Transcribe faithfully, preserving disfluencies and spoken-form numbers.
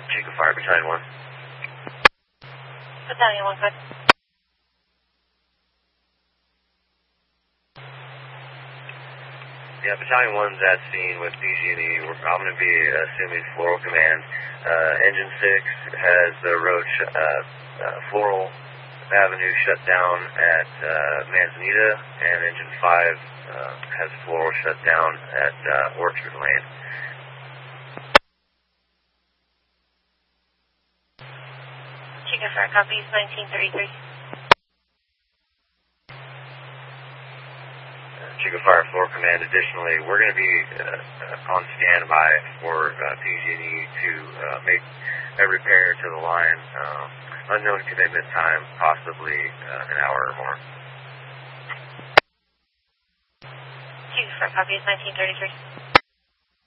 Chico Fire, Battalion one. Battalion one, five. Yeah, Battalion one's at scene with P G and E. I'm going to be assuming Floral Command. Uh, Engine six has the road, sh- uh, uh, Floral Avenue shut down at uh, Manzanita, and Engine five uh, has Floral shut down at uh, Orchard Lane. Chico Fire, copies nineteen thirty-three. Chico Fire Floor Command. Additionally, we're going to be uh, on standby for uh, P G and E to uh, make a repair to the line. Um, unknown commitment time, possibly uh, an hour or more. Chico Fire, copies nineteen thirty-three.